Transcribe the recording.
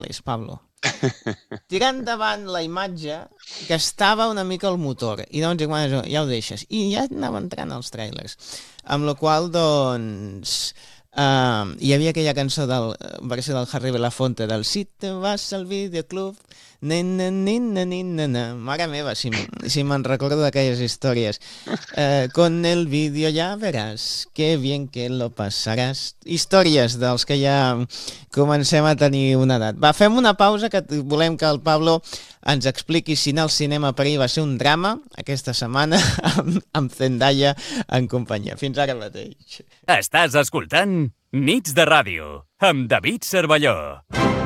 Pablo. Tirant endavant la imatge, gastava una mica el motor, i doncs bueno, ja ho deixes. I ja anava entrant els trailers. Amb la qual, doncs, hi havia aquella cançó versió del Harry Belafonte del Si te vas al videoclub, nena, nena, nena, nena. Mare meva, si me'n recordo d'aquelles històries. Con el vídeo ya verás, qué bien que lo pasaràs. Històries dels que ja comencem a tenir una edat. Va, fem una pausa, que volem que el Pablo ens expliqui si anar al cinema per ell va ser un drama aquesta setmana amb Zendaya en companyia. Fins ara mateix. Estàs escoltant Nits de Ràdio amb David Cervelló.